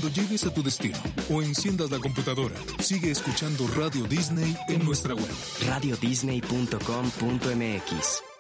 Cuando llegues a tu destino o enciendas la computadora, sigue escuchando Radio Disney en nuestra web. radiodisney.com.mx